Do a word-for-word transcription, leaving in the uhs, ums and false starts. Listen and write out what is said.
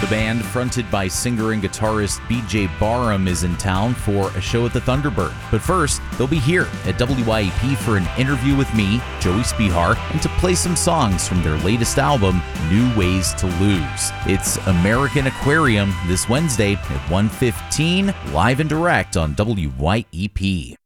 band, fronted by singer and guitarist B J Barham, is in town for a show at the Thunderbird. But first, they'll be here at W Y E P for an interview with me, Joey Spihar, and to play some songs from their latest album, New Ways to Lose. It's American Aquarium this Wednesday at one fifteen, live and direct on W Y E P.